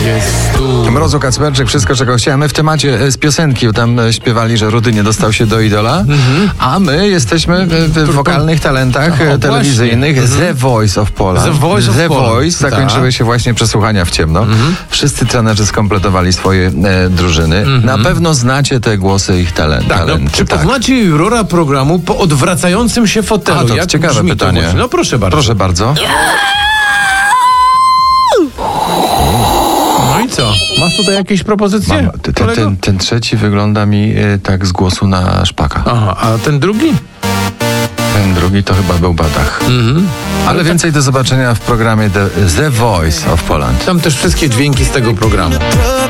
Mrozu Kacperczyk, wszystko czego chciałem. My w temacie z piosenki, tam śpiewali, że Rudy nie dostał się do Idola, a my jesteśmy w wokalnych talentach telewizyjnych. The Voice of Poland. The Voice zakończyły się właśnie przesłuchania w ciemno. Wszyscy trenerzy skompletowali swoje drużyny. Na pewno znacie te głosy ich talenty. Czy poznacie jurora programu po odwracającym się fotelu? A, to jak ciekawe brzmi pytanie. To no proszę bardzo. Proszę bardzo. No i co? Masz tutaj jakieś propozycje? Ten trzeci wygląda mi tak z głosu na Szpaka. Aha, a ten drugi? Ten drugi to chyba był Badach. Ale więcej do zobaczenia w programie The Voice of Poland. Tam też wszystkie dźwięki z tego programu.